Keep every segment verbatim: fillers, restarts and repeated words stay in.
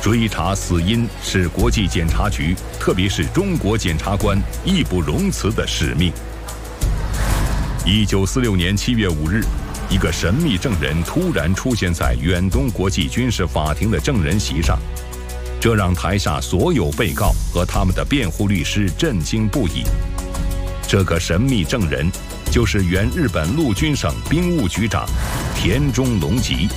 追查死因是国际检察局，特别是中国检察官义不容辞的使命。一九四六年七月五日，一个神秘证人突然出现在远东国际军事法庭的证人席上，这让台下所有被告和他们的辩护律师震惊不已。这个神秘证人就是原日本陆军省兵务局长田中隆吉。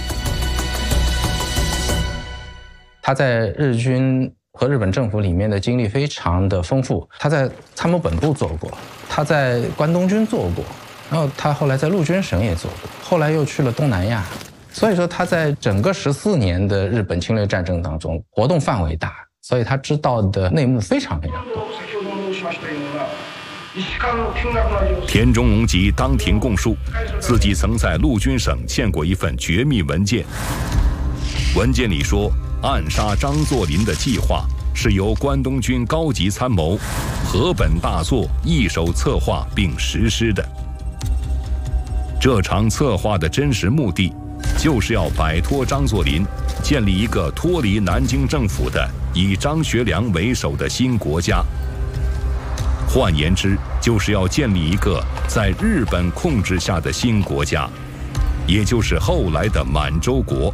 他在日军和日本政府里面的经历非常的丰富，他在参谋本部做过，他在关东军做过，然后他后来在陆军省也做过，后来又去了东南亚，所以说他在整个十四年的日本侵略战争当中活动范围大，所以他知道的内幕非常非常多。 田中隆吉当庭供述，自己曾在陆军省见过一份绝密文件，文件里说，暗杀张作霖的计划是由关东军高级参谋河本大作一手策划并实施的。这场策划的真实目的，就是要摆脱张作霖，建立一个脱离南京政府的以张学良为首的新国家。换言之，就是要建立一个在日本控制下的新国家，也就是后来的满洲国。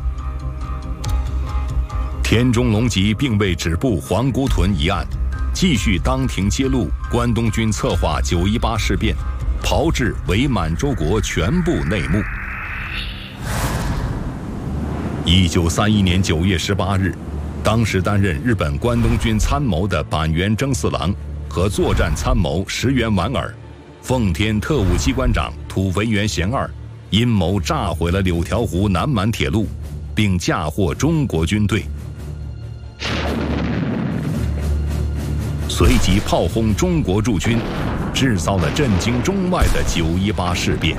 田中隆吉并未止步皇姑屯一案，继续当庭揭露关东军策划九一八事变，炮制伪满洲国全部内幕。一九三一年九月十八日，当时担任日本关东军参谋的板垣征四郎和作战参谋石原莞尔、奉天特务机关长土肥原贤二阴谋炸毁了柳条湖南满铁路，并嫁祸中国军队，随即炮轰中国驻军，制造了震惊中外的九一八事变。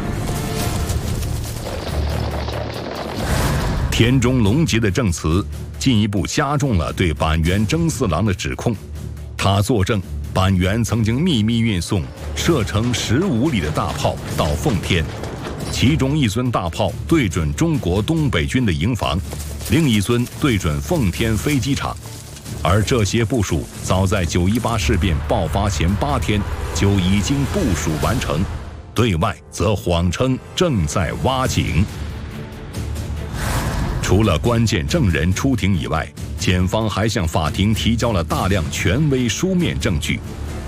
田中隆吉的证词进一步加重了对板垣征四郎的指控。他作证，板垣曾经秘密运送射程十五里的大炮到奉天，其中一尊大炮对准中国东北军的营房，另一尊对准奉天飞机场。而这些部署早在九一八事变爆发前八天就已经部署完成，对外则谎称正在挖井。除了关键证人出庭以外，检方还向法庭提交了大量权威书面证据。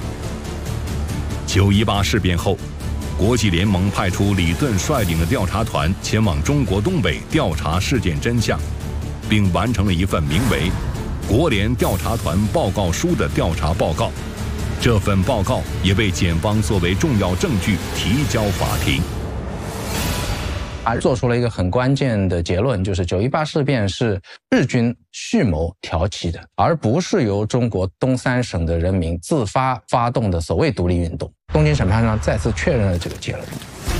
九一八事变后，国际联盟派出李顿率领的调查团前往中国东北调查事件真相，并完成了一份名为《国联调查团报告书》的调查报告。这份报告也被检方作为重要证据提交法庭。 而做出了一个很关键的结论，就是九一八事变是日军蓄谋挑起的，而不是由中国东三省的人民自发发动的所谓独立运动。东京审判上再次确认了这个结论。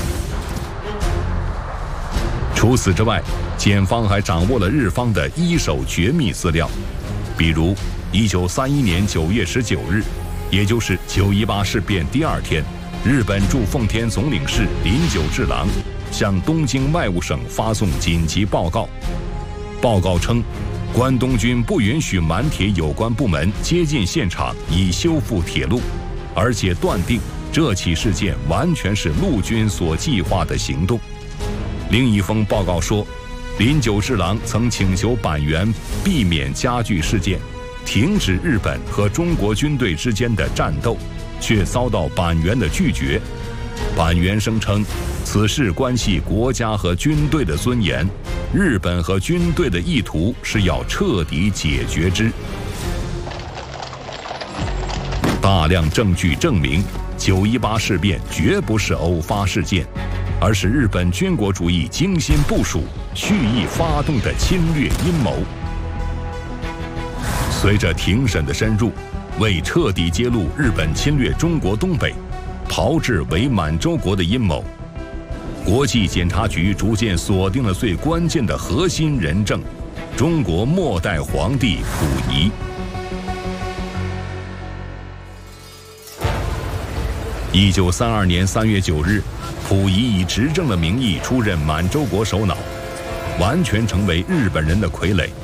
除此之外，检方还掌握了日方的一手绝密资料，比如一九三一年九月十九日，也就是九一八事变第二天，日本驻奉天总领事林久治郎向东京外务省发送紧急报告。报告称，关东军不允许满铁有关部门接近现场以修复铁路，而且断定这起事件完全是陆军所计划的行动。另一封报告说，林久治郎曾请求板垣避免加剧事件，停止日本和中国军队之间的战斗，却遭到板垣的拒绝。板垣声称，此事关系国家和军队的尊严，日本和军队的意图是要彻底解决之。大量证据证明，九一八事变绝不是偶发事件，而是日本军国主义精心部署、蓄意发动的侵略阴谋。随着庭审的深入，为彻底揭露日本侵略中国东北、炮制伪满洲国的阴谋，国际检察局逐渐锁定了最关键的核心人证——中国末代皇帝溥仪。一九三二年三月九日，溥仪以执政的名义出任满洲国首脑，完全成为日本人的傀儡。